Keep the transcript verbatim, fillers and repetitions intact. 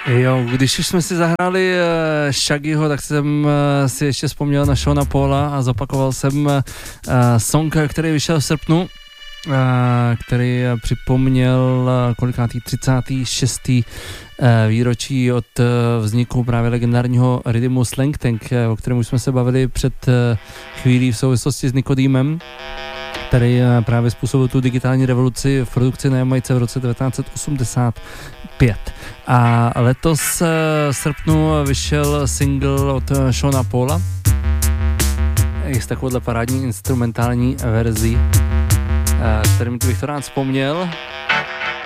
Jo, když už jsme si zahráli uh, Shaggyho, tak jsem uh, si ještě vzpomněl na Seana Paula a zopakoval jsem uh, song, který vyšel v srpnu, uh, který uh, připomněl uh, kolikátý třicátý šestý uh, výročí od uh, vzniku právě legendárního rytmu Slang Tank, uh, o kterém už jsme se bavili před uh, chvílí v souvislosti s Nikodýmem, který uh, právě způsobil tu digitální revoluci v produkci na Jamajce v roce devatenáct osmdesát pět. A letos v srpnu vyšel single od Seana Paula i s takovouhle parádní instrumentální verzí, kterým bych to rád vzpomněl.